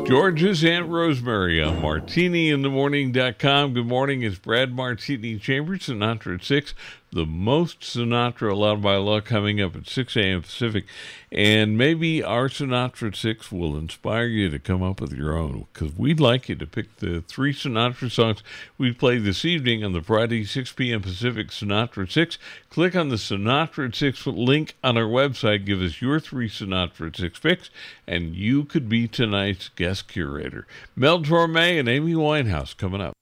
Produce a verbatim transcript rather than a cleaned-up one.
George's Aunt Rosemary on martini in the morning dot com. Good morning. It's Brad Martini Chambers, Sinatra at six. The most Sinatra allowed by law coming up at six a.m. Pacific. And maybe our Sinatra at six will inspire you to come up with your own, because we'd like you to pick the three Sinatra songs we play this evening on the Friday six p.m. Pacific Sinatra at six. Click on the Sinatra at six link on our website. Give us your three Sinatra at six picks, and you could be tonight's guest curator. Mel Torme and Amy Winehouse coming up.